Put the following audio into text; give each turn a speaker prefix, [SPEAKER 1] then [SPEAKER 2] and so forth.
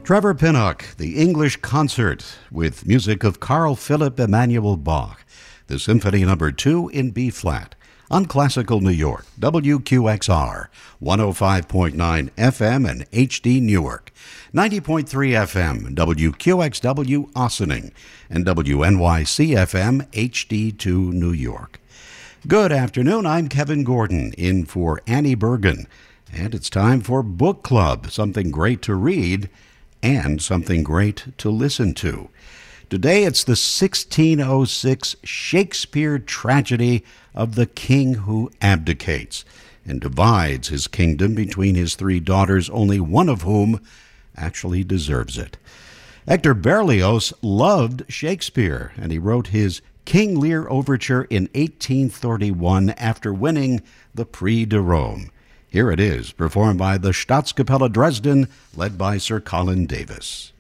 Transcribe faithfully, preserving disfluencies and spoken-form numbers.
[SPEAKER 1] Trevor Pinnock, the English Concert, with music of Carl Philipp Emanuel Bach, the Symphony Number two in B-flat, on Classical New York, W Q X R, one oh five point nine F M and H D Newark, ninety point three F M, W Q X W Ossining, and W N Y C F M, H D two New York. Good afternoon, I'm Kevin Gordon, in for Annie Bergen, and it's time for Book Club, something great to read and something great to listen to. Today it's the sixteen oh six Shakespeare tragedy of the king who abdicates and divides his kingdom between his three daughters, only one of whom actually deserves it. Hector Berlioz loved Shakespeare, and he wrote his King Lear Overture in eighteen thirty-one after winning the Prix de Rome. Here it is, performed by the Staatskapelle Dresden, led by Sir Colin Davis.